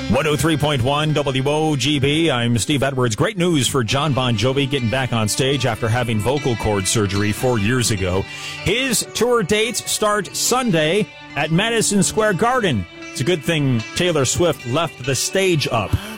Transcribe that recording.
103.1 WOGB. I'm Steve Edwards. Great news for John Bon Jovi getting back on stage after having vocal cord surgery 4 years ago. His tour dates start Sunday at Madison Square Garden. It's a good thing Taylor Swift left the stage up.